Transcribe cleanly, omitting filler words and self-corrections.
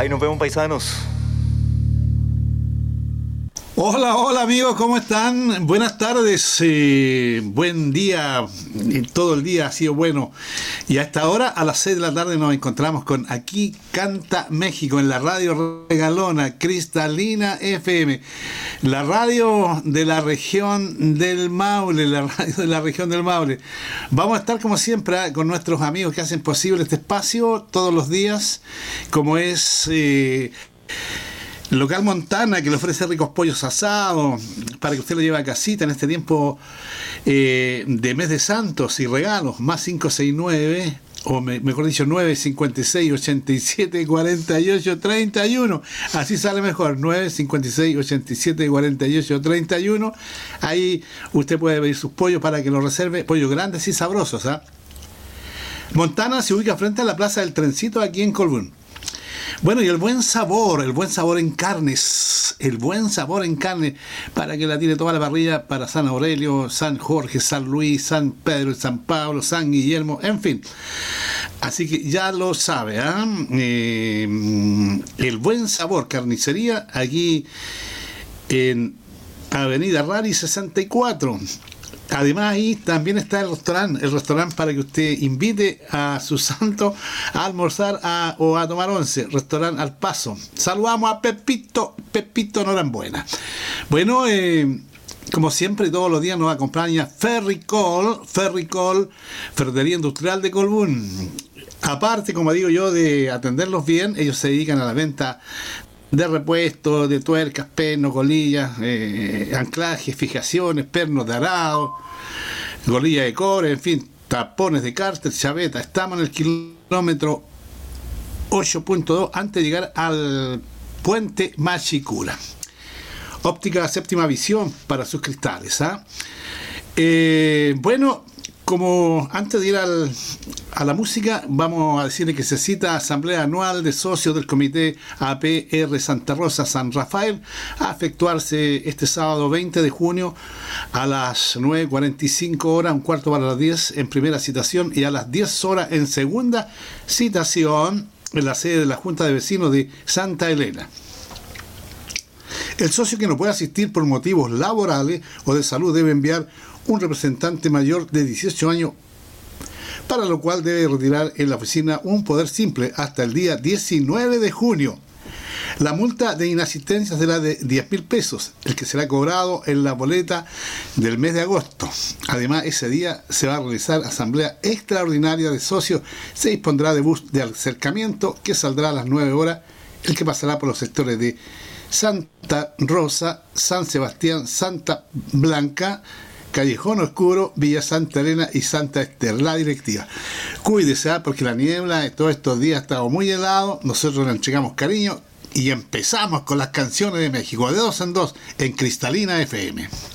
Ahí nos vemos, paisanos. Hola, hola amigos, ¿cómo están? Buenas tardes, buen día, todo el día ha sido bueno. Y a esta hora, a las 6 de la tarde, nos encontramos con Aquí Canta México, en la radio regalona, Cristalina FM, la radio de la región del Maule, la radio de la región del Maule. Vamos a estar como siempre con nuestros amigos que hacen posible este espacio todos los días, como es... Local Montana, que le ofrece ricos pollos asados para que usted lo lleve a casita en este tiempo de mes de Santos y regalos. Más 569, o mejor dicho, 956 87 48 31. Así sale mejor, 956 87 48 31. Ahí usted puede pedir sus pollos para que los reserve, pollos grandes y sabrosos. Montana se ubica frente a la Plaza del Trencito aquí en Colbún. Bueno, y el buen sabor en carnes, para que la tire toda la parrilla para San Aurelio, San Jorge, San Luis, San Pedro, San Pablo, San Guillermo, en fin. Así que ya lo sabe, el buen sabor carnicería aquí en Avenida Rari 64. Además ahí también está el restaurante para que usted invite a su santo a almorzar o a tomar once, restaurante Al Paso. Saludamos a Pepito Norambuena. Bueno, como siempre todos los días nos acompaña Ferricol, Ferretería Industrial de Colbún. Aparte, como digo yo, de atenderlos bien, ellos se dedican a la venta de repuestos, de tuercas, pernos, golillas, anclajes, fijaciones, pernos de arado, golillas de cobre, en fin, tapones de cárter, chaveta. Estamos en el kilómetro 8.2 antes de llegar al puente Machicura. Óptica Séptima Visión para sus cristales. Bueno, como antes de ir a la música, vamos a decirle que se cita asamblea anual de socios del Comité APR Santa Rosa San Rafael a efectuarse este sábado 20 de junio a las 9:45 horas, un cuarto para las 10 en primera citación y a las 10 horas en segunda citación en la sede de la Junta de Vecinos de Santa Elena. El socio que no puede asistir por motivos laborales o de salud debe enviar un representante mayor de 18 años, para lo cual debe retirar en la oficina un poder simple hasta el día 19 de junio. La multa de inasistencia será de 10.000 pesos, el que será cobrado en la boleta del mes de agosto. Además, ese día se va a realizar asamblea extraordinaria de socios. Se dispondrá de bus de acercamiento que saldrá a las 9 horas, el que pasará por los sectores de Santa Rosa, San Sebastián, Santa Blanca, Callejón Oscuro, Villa Santa Elena y Santa Ester, la directiva. Cuídese, porque la niebla todos estos días ha estado muy helado. Nosotros le entregamos cariño y empezamos con las canciones de México, de 2 en 2, en Cristalina FM.